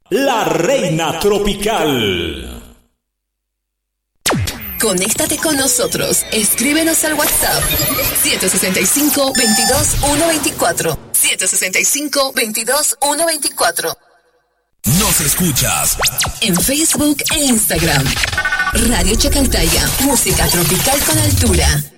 La Reina Tropical. Conéctate con nosotros. Escríbenos al WhatsApp 765-22-124. 765-22-124. Nos escuchas en Facebook e Instagram. Radio Chacaltaya, música tropical con altura.